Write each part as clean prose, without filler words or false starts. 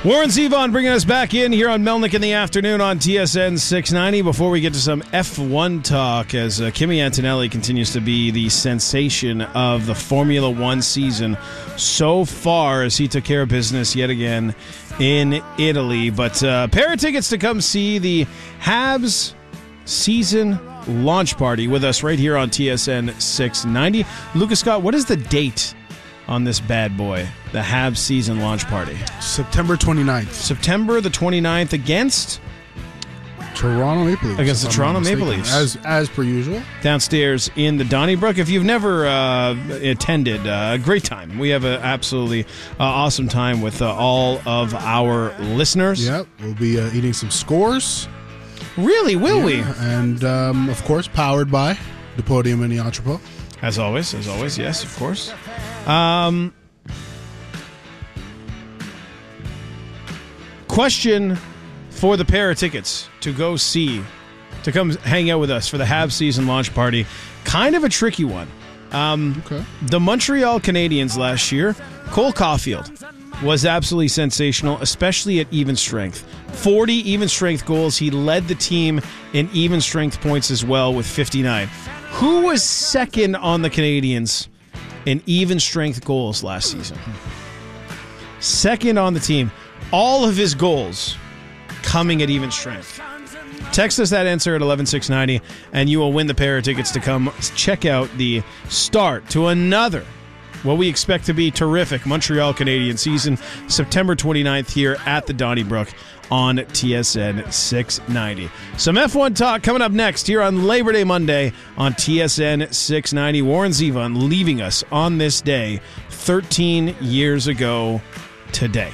Warren Zevon bringing us back in here on Melnick in the afternoon on TSN 690. Before we get to some F1 talk, as Kimi Antonelli continues to be the sensation of the Formula One season so far, as he took care of business yet again in Italy. But a pair of tickets to come see the Habs season launch party with us right here on TSN 690. Lucas Scott, what is the date on this bad boy, the Habs season launch party? September 29th. September the 29th against? Toronto Maple Leafs. Against the Toronto Maple Leafs. As per usual. Downstairs in the Donnybrook. If you've never attended, a great time. We have an absolutely awesome time with all of our listeners. Yep, we'll be eating some scores. Really, will we? And, of course, powered by the Podium and the Entrepot. As always, yes, of course. Question for the pair of tickets to go see, to come hang out with us for the Habs season launch party. Kind of a tricky one. Okay. The Montreal Canadiens last year, Cole Caulfield was absolutely sensational, especially at even strength. 40 even strength goals. He led the team in even strength points as well with 59. Who was second on the Canadiens in even strength goals last season? Second on the team. All of his goals coming at even strength. Text us that answer at 11690, and you will win the pair of tickets to come check out the start to another, what we expect to be terrific Montreal Canadiens season, September 29th here at the Donnybrook on TSN 690. Some F1 talk coming up next here on Labor Day Monday on TSN 690. Warren Zevon leaving us on this day 13 years ago today.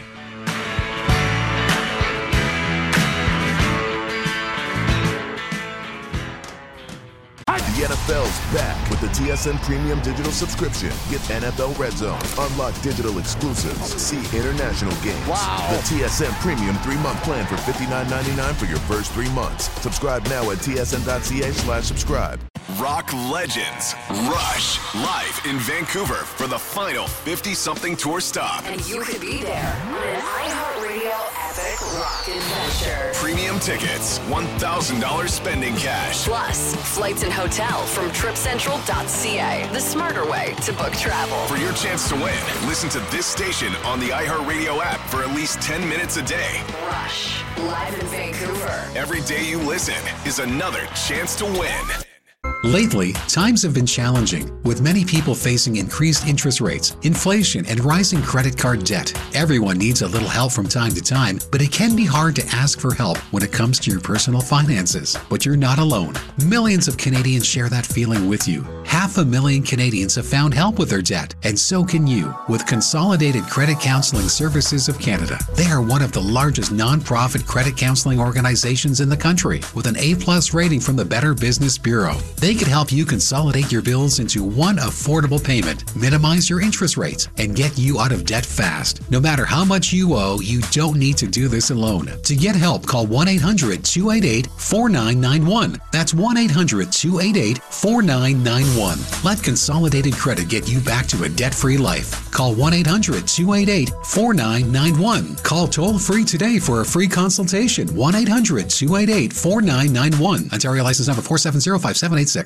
The NFL's back with the TSN Premium Digital subscription. Get NFL Red Zone, unlock digital exclusives, see international games. Wow. The TSN Premium 3-month plan for $59.99 for your first 3 months. Subscribe now at tsn.ca/subscribe. Rock legends Rush live in Vancouver for the final 50-something tour stop. And you could be there on an iHeartRadio epic rock adventure. Premium tickets, $1,000 spending cash. Plus, flights and hotel from tripcentral.ca, the smarter way to book travel. For your chance to win, listen to this station on the iHeartRadio app for at least 10 minutes a day. Rush, live in Vancouver. Every day you listen is another chance to win. Lately, times have been challenging, with many people facing increased interest rates, inflation, and rising credit card debt. Everyone needs a little help from time to time, but it can be hard to ask for help when it comes to your personal finances. But you're not alone. Millions of Canadians share that feeling with you. 500,000 Canadians have found help with their debt, and so can you with Consolidated Credit Counseling Services of Canada. They are one of the largest non-profit credit counseling organizations in the country, with an A+ rating from the Better Business Bureau. They can help you consolidate your bills into one affordable payment, minimize your interest rates, and get you out of debt fast. No matter how much you owe, you don't need to do this alone. To get help, call 1-800-288-4991. That's 1-800-288-4991. Let Consolidated Credit get you back to a debt-free life. Call 1-800-288-4991. Call toll-free today for a free consultation. 1-800-288-4991. Ontario license number 4705786.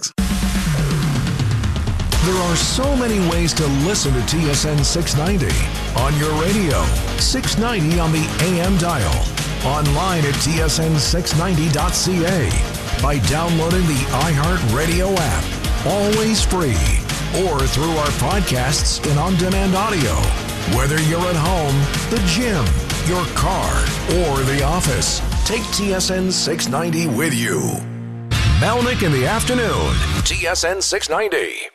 There are so many ways to listen to TSN 690. On your radio, 690 on the AM dial. Online at tsn690.ca. By downloading the iHeartRadio app. Always free. Or through our podcasts and on-demand audio. Whether you're at home, the gym, your car, or the office, take TSN 690 with you. Melnick in the afternoon, TSN 690.